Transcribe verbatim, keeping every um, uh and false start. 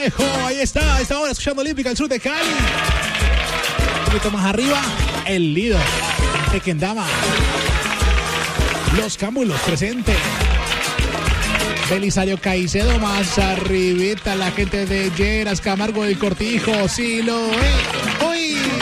Ahí está, a esta hora escuchando Olímpica, el sur de Cali. Un poquito más arriba, el Lido, Tequendama, Los Cámbulos, presente. Belisario Caicedo, más arribita, la gente de Lleras, Camargo del Cortijo, sí lo es. ¡Uy!